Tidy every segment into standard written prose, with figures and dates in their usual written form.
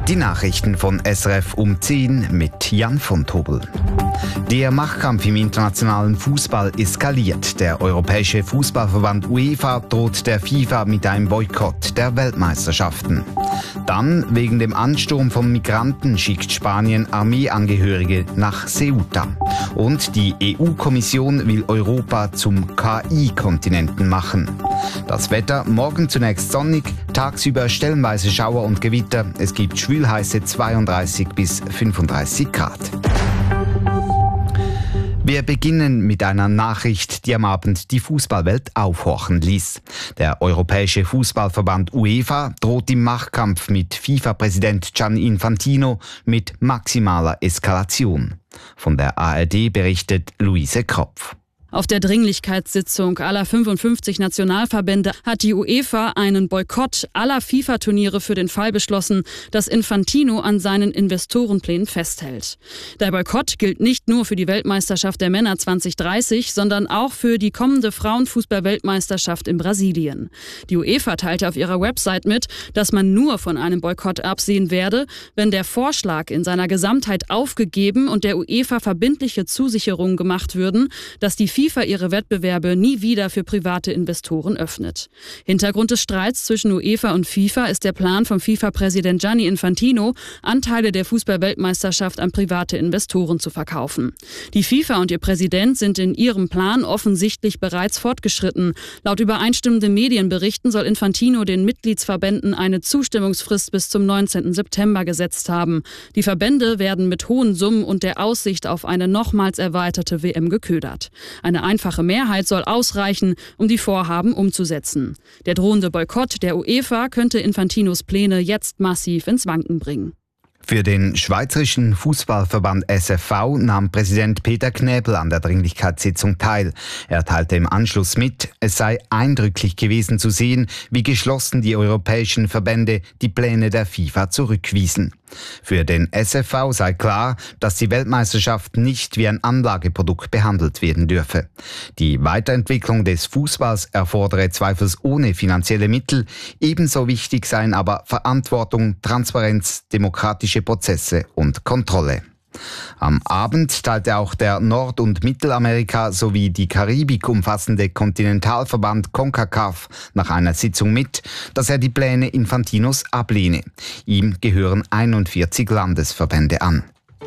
Die Nachrichten von SRF um 10 mit Jan von Tobel. Der Machtkampf im internationalen Fußball eskaliert. Der Europäische Fußballverband UEFA droht der FIFA mit einem Boykott der Weltmeisterschaften. Dann, wegen dem Ansturm von Migranten, schickt Spanien Armeeangehörige nach Ceuta. Und die EU-Kommission will Europa zum KI-Kontinenten machen. Das Wetter: morgen zunächst sonnig, tagsüber stellenweise Schauer und Gewitter. Es gibt schwülheiße 32 bis 35 Grad. Wir beginnen mit einer Nachricht, die am Abend die Fußballwelt aufhorchen ließ. Der Europäische Fußballverband UEFA droht im Machtkampf mit FIFA-Präsident Gianni Infantino mit maximaler Eskalation. Von der ARD berichtet Luise Kropf. Auf der Dringlichkeitssitzung aller 55 Nationalverbände hat die UEFA einen Boykott aller FIFA-Turniere für den Fall beschlossen, dass Infantino an seinen Investorenplänen festhält. Der Boykott gilt nicht nur für die Weltmeisterschaft der Männer 2030, sondern auch für die kommende Frauenfußball-Weltmeisterschaft in Brasilien. Die UEFA teilte auf ihrer Website mit, dass man nur von einem Boykott absehen werde, wenn der Vorschlag in seiner Gesamtheit aufgegeben und der UEFA verbindliche Zusicherungen gemacht würden, dass die FIFA ihre Wettbewerbe nie wieder für private Investoren öffnet. Hintergrund des Streits zwischen UEFA und FIFA ist der Plan von FIFA-Präsident Gianni Infantino, Anteile der Fußball-Weltmeisterschaft an private Investoren zu verkaufen. Die FIFA und ihr Präsident sind in ihrem Plan offensichtlich bereits fortgeschritten. Laut übereinstimmenden Medienberichten soll Infantino den Mitgliedsverbänden eine Zustimmungsfrist bis zum 19. September gesetzt haben. Die Verbände werden mit hohen Summen und der Aussicht auf eine nochmals erweiterte WM geködert. Eine einfache Mehrheit soll ausreichen, um die Vorhaben umzusetzen. Der drohende Boykott der UEFA könnte Infantinos Pläne jetzt massiv ins Wanken bringen. Für den Schweizerischen Fußballverband SFV nahm Präsident Peter Knäbel an der Dringlichkeitssitzung teil. Er teilte im Anschluss mit, es sei eindrücklich gewesen zu sehen, wie geschlossen die europäischen Verbände die Pläne der FIFA zurückwiesen. Für den SFV sei klar, dass die Weltmeisterschaft nicht wie ein Anlageprodukt behandelt werden dürfe. Die Weiterentwicklung des Fußballs erfordere zweifelsohne finanzielle Mittel. Ebenso wichtig seien aber Verantwortung, Transparenz, demokratische Prozesse und Kontrolle. Am Abend teilte auch der Nord- und Mittelamerika sowie die Karibik umfassende Kontinentalverband CONCACAF nach einer Sitzung mit, dass er die Pläne Infantinos ablehne. Ihm gehören 41 Landesverbände an.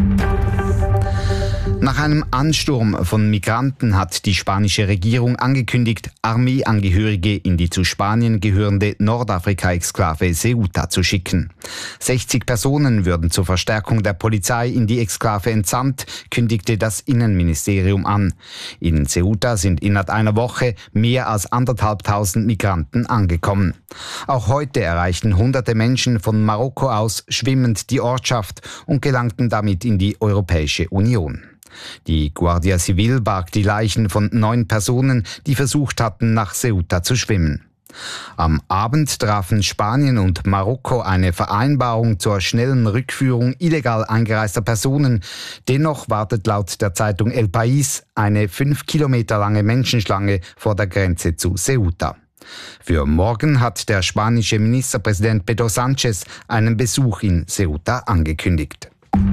Nach einem Ansturm von Migranten hat die spanische Regierung angekündigt, Armeeangehörige in die zu Spanien gehörende Nordafrika-Exklave Ceuta zu schicken. 60 Personen würden zur Verstärkung der Polizei in die Exklave entsandt, kündigte das Innenministerium an. In Ceuta sind innerhalb einer Woche mehr als 1.500 Migranten angekommen. Auch heute erreichten hunderte Menschen von Marokko aus schwimmend die Ortschaft und gelangten damit in die Europäische Union. Die Guardia Civil barg die Leichen von 9 Personen, die versucht hatten, nach Ceuta zu schwimmen. Am Abend trafen Spanien und Marokko eine Vereinbarung zur schnellen Rückführung illegal eingereister Personen. Dennoch wartet laut der Zeitung El País eine 5 Kilometer lange Menschenschlange vor der Grenze zu Ceuta. Für morgen hat der spanische Ministerpräsident Pedro Sánchez einen Besuch in Ceuta angekündigt.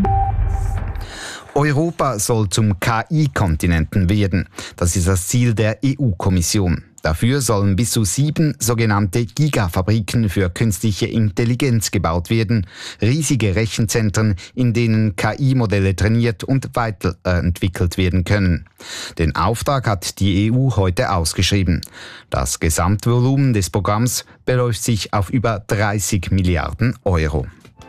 Europa soll zum KI-Kontinenten werden. Das ist das Ziel der EU-Kommission. Dafür sollen bis zu 7 sogenannte Gigafabriken für künstliche Intelligenz gebaut werden. Riesige Rechenzentren, in denen KI-Modelle trainiert und weiterentwickelt werden können. Den Auftrag hat die EU heute ausgeschrieben. Das Gesamtvolumen des Programms beläuft sich auf über 30 Milliarden Euro.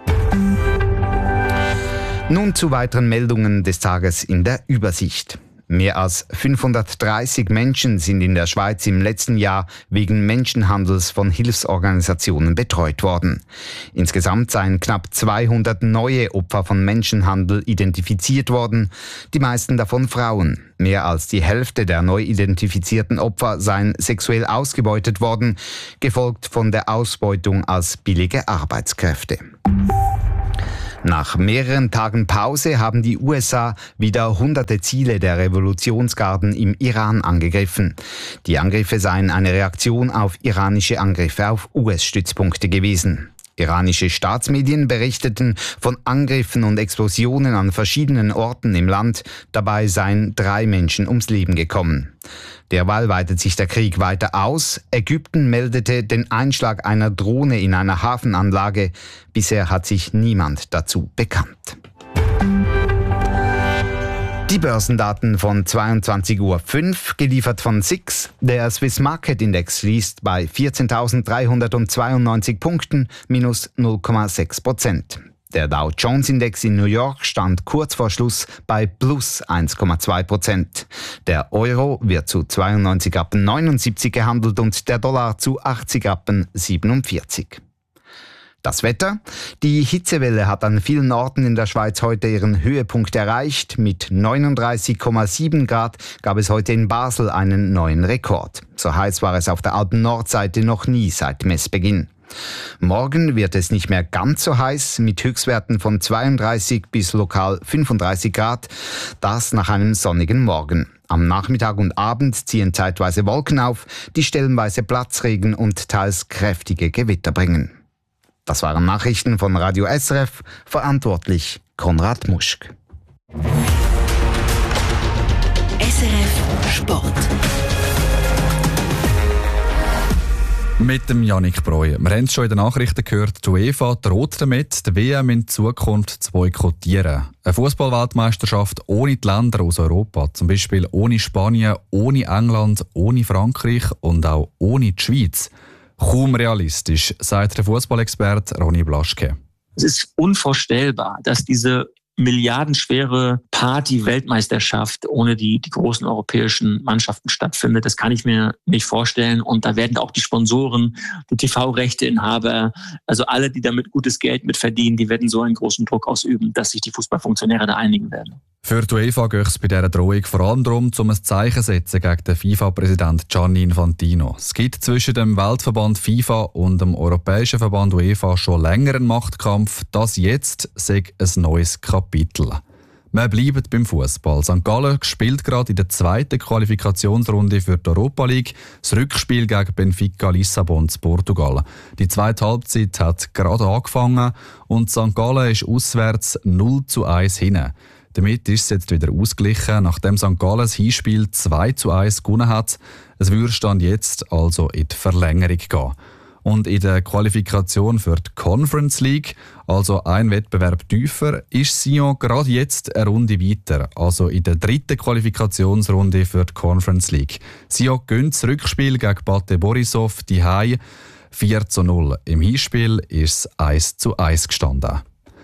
Nun zu weiteren Meldungen des Tages in der Übersicht. Mehr als 530 Menschen sind in der Schweiz im letzten Jahr wegen Menschenhandels von Hilfsorganisationen betreut worden. Insgesamt seien knapp 200 neue Opfer von Menschenhandel identifiziert worden, die meisten davon Frauen. Mehr als die Hälfte der neu identifizierten Opfer seien sexuell ausgebeutet worden, gefolgt von der Ausbeutung als billige Arbeitskräfte. Nach mehreren Tagen Pause haben die USA wieder hunderte Ziele der Revolutionsgarden im Iran angegriffen. Die Angriffe seien eine Reaktion auf iranische Angriffe auf US-Stützpunkte gewesen. Iranische Staatsmedien berichteten von Angriffen und Explosionen an verschiedenen Orten im Land. Dabei seien 3 Menschen ums Leben gekommen. Derweil weitet sich der Krieg weiter aus. Ägypten meldete den Einschlag einer Drohne in einer Hafenanlage. Bisher hat sich niemand dazu bekannt. Die Börsendaten von 22:05 Uhr, geliefert von SIX. Der Swiss Market Index schließt bei 14.392 Punkten, minus 0,6%. Der Dow Jones Index in New York stand kurz vor Schluss bei plus 1,2%. Der Euro wird zu 92,79 Rappen gehandelt und der Dollar zu 80,47 Rappen. Das Wetter. Die Hitzewelle hat an vielen Orten in der Schweiz heute ihren Höhepunkt erreicht. Mit 39,7 Grad gab es heute in Basel einen neuen Rekord. So heiß war es auf der Alpen-Nordseite noch nie seit Messbeginn. Morgen wird es nicht mehr ganz so heiß, mit Höchstwerten von 32 bis lokal 35 Grad. Das nach einem sonnigen Morgen. Am Nachmittag und Abend ziehen zeitweise Wolken auf, die stellenweise Platzregen und teils kräftige Gewitter bringen. Das waren Nachrichten von Radio SRF, verantwortlich Konrad Muschk. SRF Sport. Mit dem Yannick Breuer. Wir haben es schon in den Nachrichten gehört, die UEFA droht damit, die WM in Zukunft zu boykottieren. Eine Fußball-Weltmeisterschaft ohne die Länder aus Europa, zum Beispiel ohne Spanien, ohne England, ohne Frankreich und auch ohne die Schweiz. Kaum realistisch, sagt der Fußballexperte Ronny Blaschke. Es ist unvorstellbar, dass diese milliardenschwere Party-Weltmeisterschaft ohne die großen europäischen Mannschaften stattfindet. Das kann ich mir nicht vorstellen. Und da werden auch die Sponsoren, die TV-Rechteinhaber, also alle, die damit gutes Geld mitverdienen, die werden so einen großen Druck ausüben, dass sich die Fußballfunktionäre da einigen werden. Für die UEFA geht es bei dieser Drohung vor allem darum, um ein Zeichen zu setzen gegen den FIFA-Präsident Gianni Infantino. Es gibt zwischen dem Weltverband FIFA und dem Europäischen Verband UEFA schon länger einen Machtkampf. Das jetzt sei ein neues Kapitel. Wir bleiben beim Fußball. St. Gallen spielt gerade in der 2. Qualifikationsrunde für die Europa League das Rückspiel gegen Benfica Lissabon in Portugal. Die 2. Halbzeit hat gerade angefangen und St. Gallen ist auswärts 0:1 hinten. Damit ist es jetzt wieder ausgeglichen, nachdem St. Gallen das Hinspiel 2:1 gewonnen hat. Es würde Stand jetzt also in die Verlängerung gehen. Und in der Qualifikation für die Conference League, also ein Wettbewerb tiefer, ist Sion gerade jetzt eine Runde weiter, also in der 3. Qualifikationsrunde für die Conference League. Sion gewinnt das Rückspiel gegen Bate Borisov daheim 4:0. Im Hinspiel ist es 1:1 gestanden.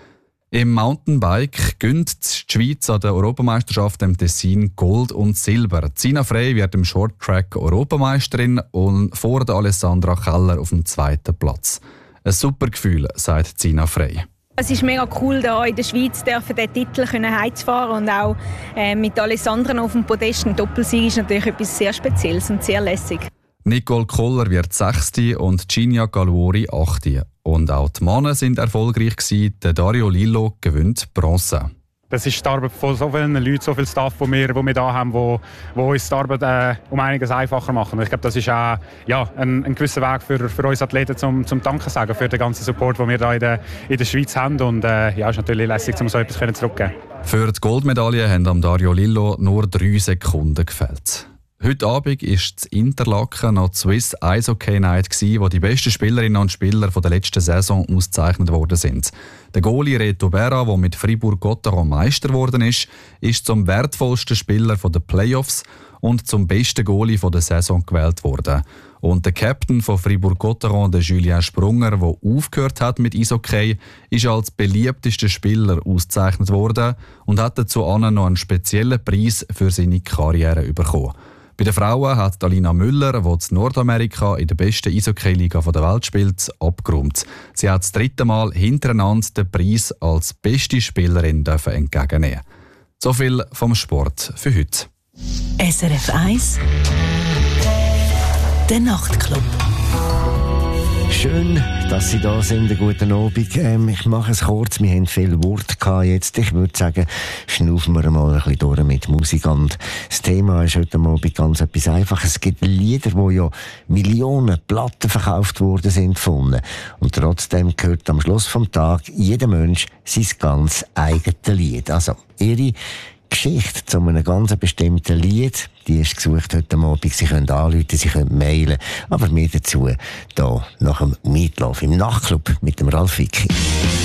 Im Mountainbike gönnt die Schweiz an der Europameisterschaft im Tessin Gold und Silber. Zina Frey wird im Shorttrack Europameisterin und vor der Alessandra Keller auf dem 2. Platz. Ein super Gefühl, sagt Zina Frey. Es ist mega cool, hier in der Schweiz den Titel heimzufahren und auch mit Alessandra auf dem Podest. Ein Doppelsieg ist natürlich etwas sehr Spezielles und sehr lässig. Nicole Koller wird 6. und Ginia Galuori 8. Und auch die Männer sind erfolgreich gewesen. Der Dario Lillo gewinnt Bronze. Das ist die Arbeit von so vielen Leuten, so viel Staff, die wir hier haben, die uns die Arbeit um einiges einfacher machen. Ich glaube, das ist auch ein gewisser Weg für uns Athleten zum Danken sagen für den ganzen Support, den wir hier in der Schweiz haben. Und es ist natürlich lässig, um so etwas zurückzugeben. Für die Goldmedaille haben am Dario Lillo nur 3 Sekunden gefehlt. Heute Abend war das Interlaken noch die Swiss Ice Hockey Night, wo die besten Spielerinnen und Spieler der letzten Saison ausgezeichnet worden sind. Der Goalie Reto Berra, der mit Fribourg-Gotteron Meister geworden ist zum wertvollsten Spieler der Playoffs und zum besten Goalie der Saison gewählt worden. Und der Captain von Fribourg-Gotteron, der Julien Sprunger, der aufgehört hat mit Eishockey, ist als beliebtester Spieler ausgezeichnet worden und hat dazu noch einen speziellen Preis für seine Karriere bekommen. Bei den Frauen hat Alina Müller, die in Nordamerika in der besten Eishockey-Liga der Welt spielt, abgeräumt. Sie hat das 3. Mal hintereinander den Preis als beste Spielerin entgegennehmen. So viel vom Sport für heute. SRF 1 Der Nachtclub. Schön, dass Sie da sind. Guten Abend. Ich mache es kurz. Wir haben viel Wort gehabt jetzt. Ich würde sagen, schnaufen wir mal ein bisschen durch mit Musik. Und das Thema ist heute Abend ganz etwas Einfaches. Es gibt Lieder, wo ja Millionen Platten verkauft worden sind von. Und trotzdem gehört am Schluss vom Tag jeder Mensch sein ganz eigenes Lied. Also, Ihre Geschichte zu einem ganz bestimmten Lied, die ist gesucht heute Abend. Sie können anrufen, Sie können mailen. Aber mehr dazu hier nach dem Meatloaf im Nachtclub mit dem Ralf Vicki.